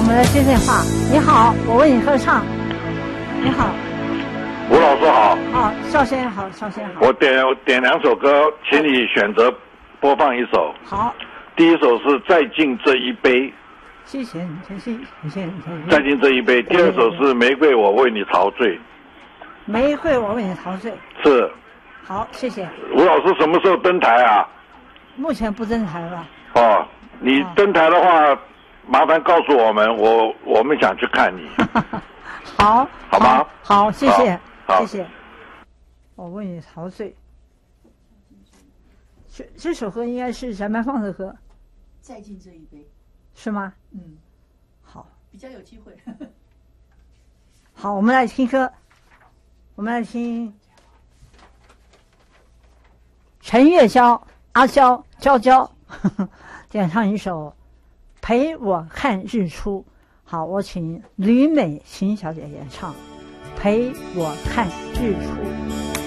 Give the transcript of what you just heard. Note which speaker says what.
Speaker 1: 们来接电话。你好，我为你合唱。你好，
Speaker 2: 吴老师好。
Speaker 1: 啊，邵先生好，邵先生好。
Speaker 2: 我点两首歌，请你选择播放一首。
Speaker 1: 好。
Speaker 2: 第一首是《再敬这一杯》。
Speaker 1: 谢谢你，谢谢你。
Speaker 2: 再敬这一杯。第二首是《玫瑰我为你陶醉》。
Speaker 1: 玫瑰我为你陶醉。
Speaker 2: 是。
Speaker 1: 好，谢谢。
Speaker 2: 吴老师什么时候登台啊？
Speaker 1: 目前不登台了。
Speaker 2: 哦，你登台的话，麻烦告诉我们，我们想去看你。
Speaker 1: 好，
Speaker 2: 好吗？
Speaker 1: 好，谢谢，
Speaker 2: 好
Speaker 1: 谢谢。我为你陶醉。这首歌应该是翟曼放的歌。
Speaker 3: 再敬这一杯。
Speaker 1: 是吗？
Speaker 3: 嗯。
Speaker 1: 好。
Speaker 3: 比较有机会。
Speaker 1: 好，我们来听歌。我们来听陈月娇、阿娇、娇娇点唱一首《陪我看日出》。好，我请吕美琴小姐演唱《陪我看日出》。